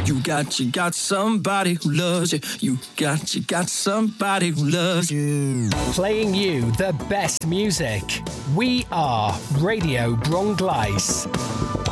You got somebody who loves you. You got somebody who loves you. Playing you the best music. We are Radio Brongleis.